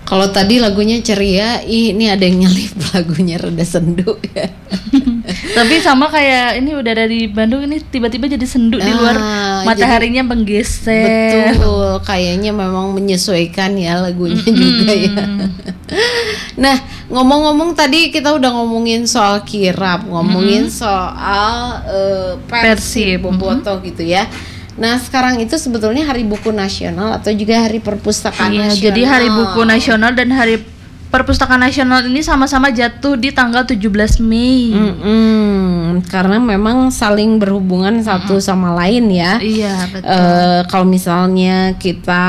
Kalau tadi lagunya ceria, ini ada yang nyelip lagunya rada sendu ya. Tapi sama kayak ini udah dari Bandung ini tiba-tiba jadi sendu di luar, mataharinya menggeser. Betul, kayaknya memang menyesuaikan ya lagunya juga ya. Nah, ngomong-ngomong tadi kita udah ngomongin soal kirab, ngomongin soal Persib Bobotoh gitu ya. Nah, sekarang itu sebetulnya Hari Buku Nasional atau juga Hari Perpustakaan Nasional. Jadi Hari Buku Nasional dan Hari Perpustakaan Nasional ini sama-sama jatuh di tanggal 17 Mei. Karena memang saling berhubungan satu sama lain ya. Iya, betul. Kalau misalnya kita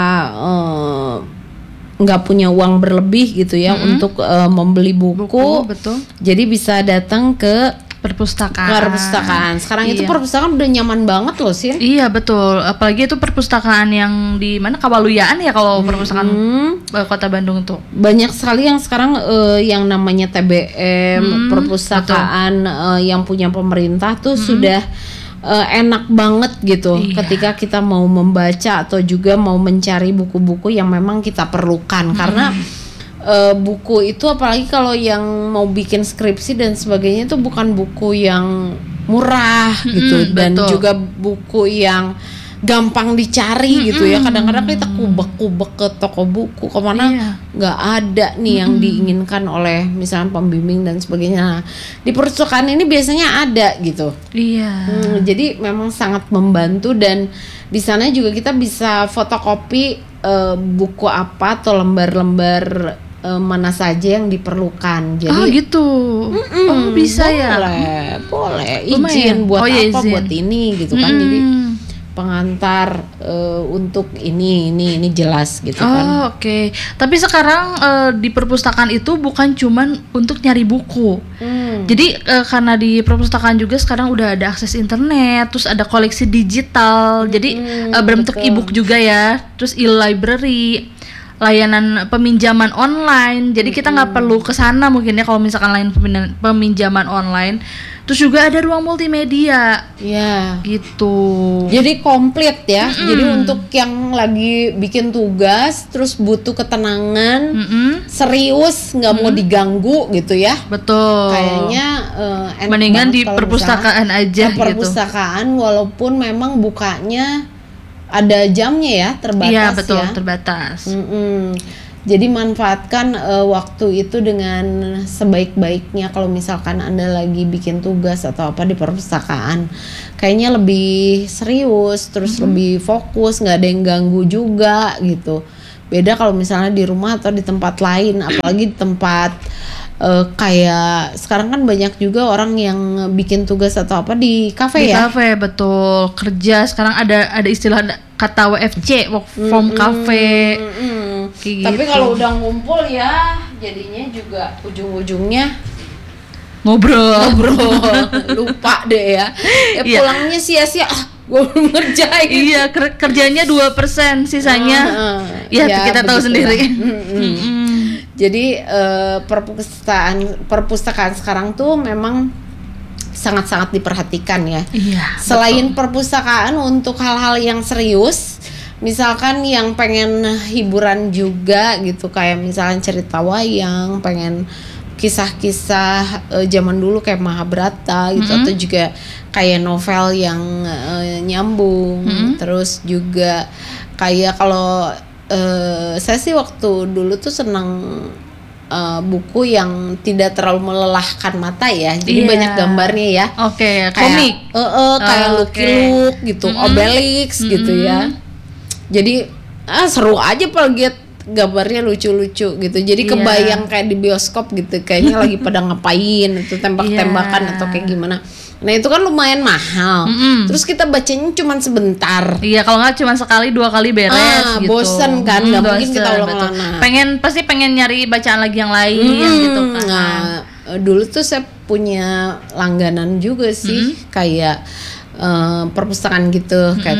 nggak punya uang berlebih gitu ya untuk membeli buku, betul. Jadi bisa datang ke perpustakaan. Sekarang itu perpustakaan udah nyaman banget loh sih. Iya betul. Apalagi itu perpustakaan yang di mana Kawaluyaan ya kalau perpustakaan Kota Bandung tuh. Banyak sekali yang sekarang yang namanya TBM, perpustakaan yang punya pemerintah tuh sudah enak banget gitu. Ketika kita mau membaca atau juga mau mencari buku-buku yang memang kita perlukan karena buku itu apalagi kalau yang mau bikin skripsi dan sebagainya itu bukan buku yang murah gitu dan juga buku yang gampang dicari gitu ya. Kadang-kadang kita kubek-kubek ke toko buku kemana nggak ada nih yang diinginkan oleh misalnya pembimbing dan sebagainya. Nah, di perpustakaan ini biasanya ada gitu. Jadi memang sangat membantu dan di sana juga kita bisa fotokopi buku apa atau lembar-lembar mana saja yang diperlukan. Jadi gitu. Bisa boleh izin buat apa izin. Buat ini gitu kan. Jadi pengantar untuk ini jelas gitu kan. Oke. Tapi sekarang di perpustakaan itu bukan cuman untuk nyari buku. Jadi karena di perpustakaan juga sekarang udah ada akses internet, terus ada koleksi digital. Jadi berbentuk e-book juga ya. Terus e-library, layanan peminjaman online. Jadi kita nggak perlu ke sana mungkin ya kalau misalkan layanan peminjaman online. Terus juga ada ruang multimedia. Gitu. Jadi komplit ya. Jadi untuk yang lagi bikin tugas terus butuh ketenangan, serius, nggak mau diganggu gitu ya. Betul. Kayaknya mendingan di perpustakaan aja gitu. Perpustakaan walaupun memang bukanya ada jamnya ya, terbatas. Iya betul, terbatas. Jadi manfaatkan waktu itu dengan sebaik-baiknya. Kalau misalkan Anda lagi bikin tugas atau apa di perpustakaan, kayaknya lebih serius, terus lebih fokus, nggak ada yang ganggu juga gitu. Beda kalau misalnya di rumah atau di tempat lain, apalagi di tempat kayak sekarang kan banyak juga orang yang bikin tugas atau apa di kafe ya. Di kafe betul. Kerja sekarang ada istilah kata WFC, work from cafe. Tapi kalau udah ngumpul ya jadinya juga ujung-ujungnya ngobrol. Lupa deh ya. Pulangnya sia-sia. Gue belum ngerjain. Iya, kerjanya 2%, sisanya kita tahu sendiri. Jadi perpustakaan sekarang tuh memang sangat-sangat diperhatikan ya. Selain perpustakaan untuk hal-hal yang serius, misalkan yang pengen hiburan juga gitu, kayak misalnya cerita wayang, pengen kisah-kisah zaman dulu kayak Mahabharata gitu, atau juga kayak novel yang nyambung. Terus juga kayak kalau saya sih waktu dulu tuh senang buku yang tidak terlalu melelahkan mata ya. Jadi banyak gambarnya ya. Komik. Kayak Lucky Luke gitu, Obelix gitu ya. Jadi seru aja lihat gambarnya lucu-lucu gitu. Jadi kebayang kayak di bioskop gitu. Kayaknya lagi pada ngapain itu tembak-tembakan atau kayak gimana. Nah itu kan lumayan mahal. Terus kita bacanya cuma sebentar. Kalau nggak cuma sekali 2 kali beres gitu. Bosen kan, nggak mungkin kita ulang-ulang. Pasti pengen nyari bacaan lagi yang lain gitu kan. Nah dulu tuh saya punya langganan juga sih, kayak perpustakaan gitu, kayak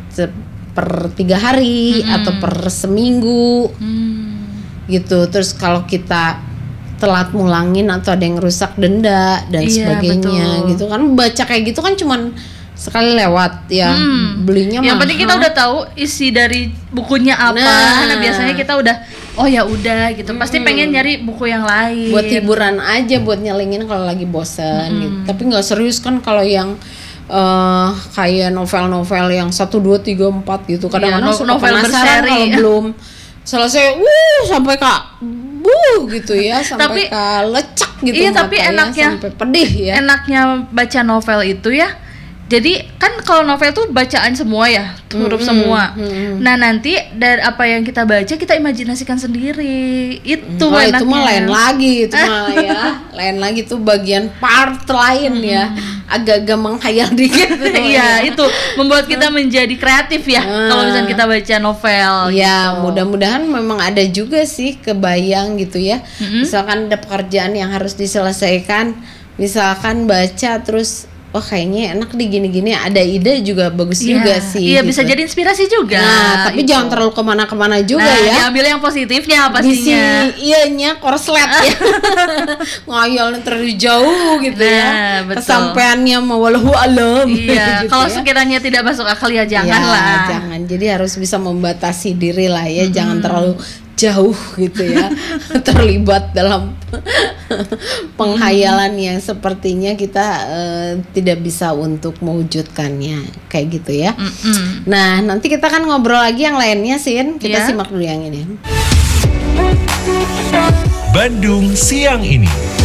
per 3 hari atau per seminggu gitu. Terus kalau kita telat mulangin atau ada yang rusak denda dan sebagainya gitu kan. Baca kayak gitu kan cuman sekali lewat ya. Belinya yang mahal. penting kita udah tahu isi dari bukunya apa. Nah biasanya kita udah oh ya udah gitu. Pasti pengen nyari buku yang lain. Buat hiburan aja, buat nyelingin kalau lagi bosen gitu. Tapi nggak serius kan kalau yang kayak novel-novel yang 1, 2, 3, 4 gitu. Kadang-kadang suka novel penasaran berseri. kalau belum selesai, sampai gitu ya, sampai lecek gitu. Iya, tapi enaknya sampai pedih ya. Enaknya baca novel itu ya. Jadi kan kalau novel tuh bacaan semua ya, huruf semua. Nah nanti dari apa yang kita baca kita imajinasikan sendiri. Itu enaknya. Itu mah lain lagi, itu mah ya. Lain lagi tuh bagian part lain ya. Agak-agak menghayal dikit. Iya, itu membuat kita menjadi kreatif ya. Kalau misalnya kita baca novel. Ya, gitu. mudah-mudahan memang ada juga sih kebayang gitu ya. Misalkan ada pekerjaan yang harus diselesaikan, misalkan baca terus kayaknya enak di gini-gini, ada ide juga bagus juga sih. Iya, gitu. bisa jadi inspirasi juga. Nah, tapi jangan terlalu kemana-kemana juga ya. Diambil yang positifnya pastinya. Iyanya korslet ya. Ngayalnya terlalu jauh gitu ya. Betul. Kesampaiannya mawalahu alam. Iya, gitu kalau ya. sekiranya tidak masuk akal ya janganlah. Jangan. Jadi harus bisa membatasi diri lah ya. Jangan terlalu jauh gitu ya. Terlibat dalam penghayalan yang sepertinya kita tidak bisa untuk mewujudkannya kayak gitu ya. Nah, nanti kita kan ngobrol lagi yang lainnya, Sin. Kita simak dulu yang ini. Bandung Siang Ini.